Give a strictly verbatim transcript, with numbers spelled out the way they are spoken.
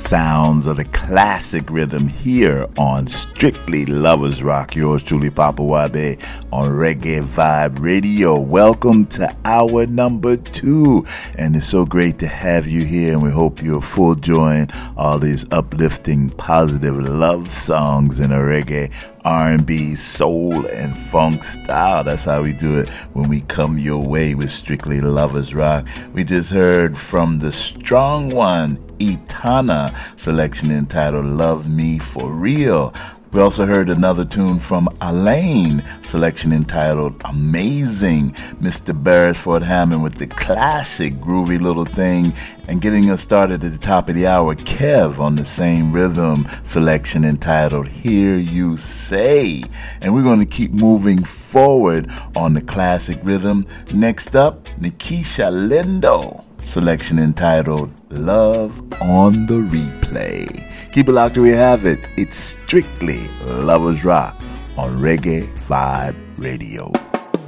sounds of the classic rhythm here on Strictly Lovers Rock. Yours truly, Papa Wabe, on Reggae Vibe Radio. Welcome to hour number two, and it's so great to have you here, and we hope you're full enjoying all these uplifting, positive love songs in a reggae, R and B, soul, and funk style. That's how we do it when we come your way with Strictly Lovers Rock. We just heard from the strong one, Etana, selection entitled Love Me For Real. We also heard another tune from Alaine, selection entitled Amazing. Mister Beresford Hammond with the classic groovy little thing. And getting us started at the top of the hour, Kev on the same rhythm, selection entitled Hear You Say. And we're going to keep moving forward on the classic rhythm. Next up, Nikisha Lindo, selection entitled Love on the Replay. Keep it locked till we have it. It's Strictly Lovers Rock on Reggae Vibe Radio.